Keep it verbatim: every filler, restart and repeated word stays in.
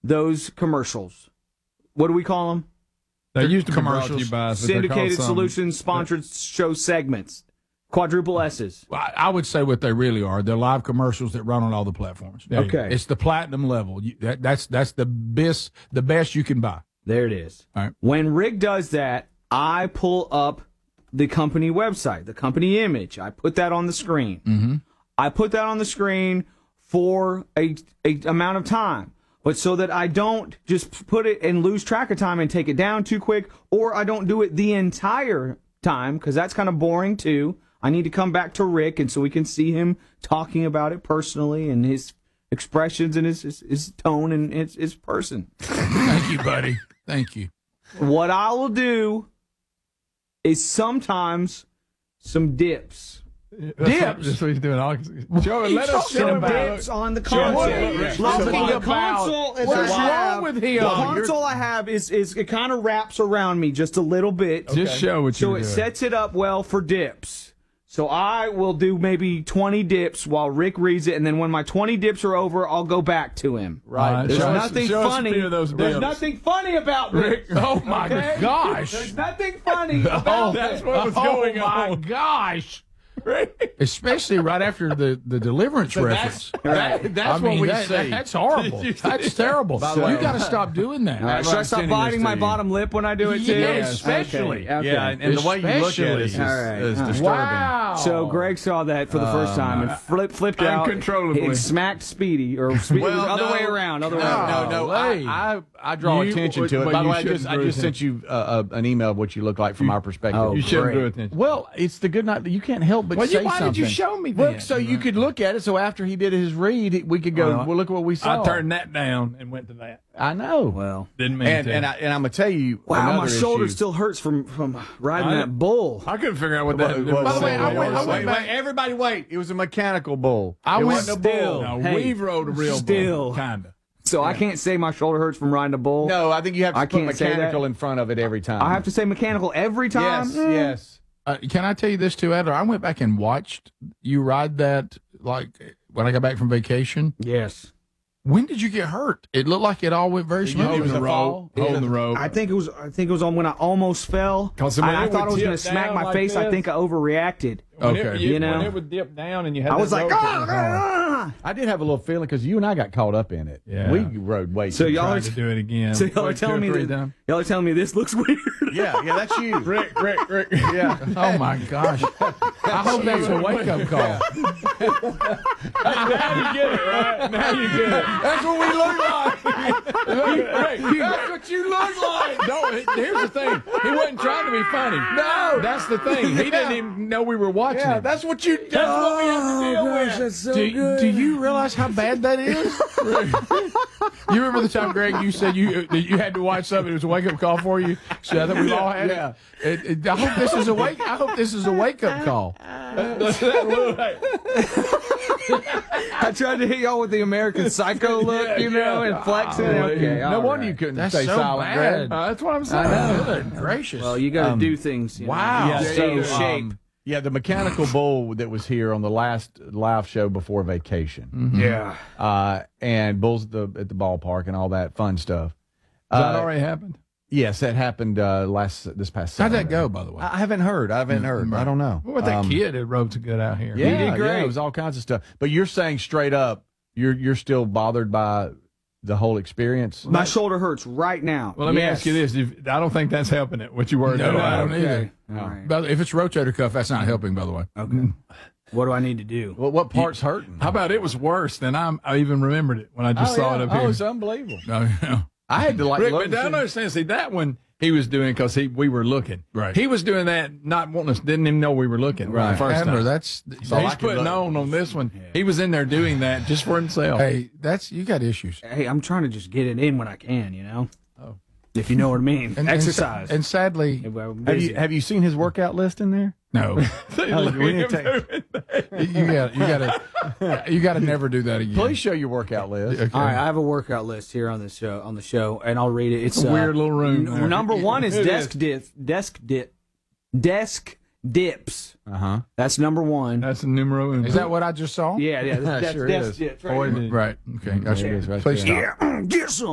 those commercials. What do we call them? They used to be brought to you by us, but they're called Syndicated some- Solutions sponsored show segments. Quadruple S's. I I would say what they really are. They're live commercials that run on all the platforms. There you go. Okay. It's the platinum level. You, that, that's that's the best the best you can buy. There it is. All right. When Rick does that, I pull up the company website, the company image. I put that on the screen. Mm-hmm. I put that on the screen for a, a amount of time, but so that I don't just put it and lose track of time and take it down too quick, or I don't do it the entire time, because that's kind of boring too. I need to come back to Rick, and so we can see him talking about it personally and his expressions and his his, his tone and his, his person. Thank you, buddy. Thank you. What I will do is sometimes some dips. That's Dips. That's what he's doing. All- Show it. Let us show Some him about dips it. on the Show console. us What are you it. Like, talking the about? console is What's a- wrong with him? The console I have is is it kind of wraps around me just a little bit. Just show what So you're it doing. sets it up well for dips. So I will do maybe twenty dips while Rick reads it, and then when my twenty dips are over, I'll go back to him. Right. There's Show us- nothing show us a funny. few of those There's dips. nothing funny about Rick. Oh my Okay? gosh! There's nothing funny about Oh, that's it. what was oh going my on. gosh! Especially right after the, the deliverance reference. That, that's I mean, what we that, see. that- that's horrible. That's terrible. By the way- you got to stop doing that. All right, should I stop sending this biting to my you. bottom lip when I do it too? Yes, especially. Okay, okay. Yeah, and, and the way you look at it Especially. is, is, All right. is Uh, disturbing. Wow. So Greg saw that for the first time and flip, flipped out Uncontrollably. and smacked Speedy, or Speedy, Well, other no. way around, other way No, around. no, no. Golly. I, I, I draw You- attention to it. but By the you way, I shouldn't just, I draw just sent you uh, uh, an email of what you look like from our perspective. Oh, You great. shouldn't do attention. Well, it's the good night. You can't help but Well, you- say why something. did you show me Well, that? so you could look at it. So after he did his read, we could go. Well, well, look what we saw. I turned that down and went to that. I know. Well, Didn't mean and to. and, I, and I'm gonna tell you. wow, another my shoulder issue. still hurts from from riding I- that bull. I couldn't figure out what that. What- what- By the way, I wait, went, I wait, went wait, back. everybody, wait! It was a mechanical bull. I it went wasn't a bull. still. No, Hey, we've rode a real still. bull, kinda. So I can't say my shoulder hurts from riding a bull. No, I think you have to I put can't say mechanical that. in front of it every time. I have to say mechanical every time. Yes, Mm. yes. Uh, can I tell you this too, Adler? I went back and watched you ride that, like when I got back from vacation. Yes. When did you get hurt? It looked like it all went very It smooth. was a fall? holding the rope. I think it was. I think it was on when I almost fell. 'Cause when I, I it thought would I was going to tip smack down my like face. I this- think I overreacted. Okay. When it, You know? when it would dip down and you had I that was like, rope, ah, it was hard. ah. I did have a little feeling because you and I got caught up in it. Yeah. We rode way So too y'all far. are, to do it again. so y'all are Wait, two telling or me three that, times. y'all are telling me this looks weird. Yeah, yeah, that's you. Rick, Rick, Rick. Yeah. Oh my gosh! I hope that's a wake up call. Now you get it, right? Now you get it. That's what we look like. Rick, that's what you look like. No, here's the thing. He wasn't trying to be funny. No. That's the thing. He didn't even know we were watching Yeah, it. that's what you. That's what we have to deal with. that's so do, do you realize how bad that is? You remember the time, Greg, you said you that you had to watch something. It was a wake up call for you. So I think we've all had Yeah. it. It, it. I hope this is a wake. I hope this is a wake up call. I tried to hit y'all with the American Psycho look, you know, and flexing. Okay, no all wonder right. you couldn't That's stay so silent, bad. Greg. Uh, that's what I'm saying. I know. Good gracious. Well, you got to Um, do things. You know, wow. Yeah, stay in so, shape. um, yeah, the mechanical bull that was here on the last live show before vacation, Mm-hmm. Yeah. uh, and bulls at the at the ballpark and all that fun stuff. Has that Uh, already happened? Yes, that happened uh, last this past. How'd Saturday. that go, by the way? I I haven't heard. I haven't heard. I don't know. What about that Um, kid that rode so good out here? Yeah, He did yeah, great. it was all kinds of stuff. But you're saying straight up, you're you're still bothered by the whole experience. My shoulder hurts right now. Well, let me Yes. ask you this: if, I don't think that's helping it. What you worried No, about? I don't Okay. either. All right. But if it's rotator cuff, that's not helping. By the way. Okay. What do I need to do? What what part's hurting? How about it was worse than I'm, I even remembered it when I just Oh, saw yeah. it up Oh, here. it's unbelievable. No, no. I had to like Rick, look but and don't see- understand. See, that one he was doing because he we were looking. Right. He was doing that, not wanting us, didn't even know we were looking. Right. The first Adler, time. that's all I He's could putting look- on on this one. He was in there doing that just for himself. hey, that's you got issues. Hey, I'm trying to just get it in when I can, you know? Oh. If you know what I mean. And, Exercise. And, and sadly, If I'm Have busy. you have you seen his workout list in there? no. Oh, we need to take- you got you got to you got to never do that again. Please show your workout list. Okay. All right, I have a workout list here on the show, on the show, and I'll read it. It's a uh, weird little room. n- there. number one is It desk dip, desk dip, desk dips. Uh huh. That's number one. That's a numero uno. Is that what I just saw? yeah, yeah, that's, that's Sure desk is. dips. Boy, Right did- Right. Okay. Gotcha. There it is right Please there. stop. yeah, get some.